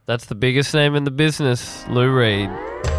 That's the biggest name in the business, Lou Reed.